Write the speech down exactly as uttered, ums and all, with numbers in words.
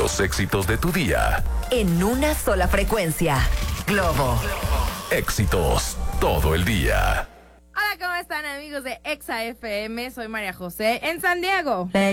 Los éxitos de tu día. En una sola frecuencia. Globo. Éxitos todo el día. Hola, ¿cómo están, amigos de Exa F M? Soy María José en San Diego.